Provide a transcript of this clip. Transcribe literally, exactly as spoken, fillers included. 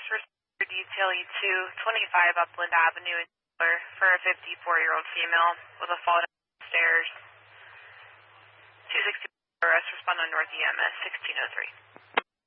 First responder detail E two, twenty-five Upland Avenue in Taylor for a fifty-four-year-old female with a fall downstairs. two sixty arrest, respond on North E M S sixteen oh three.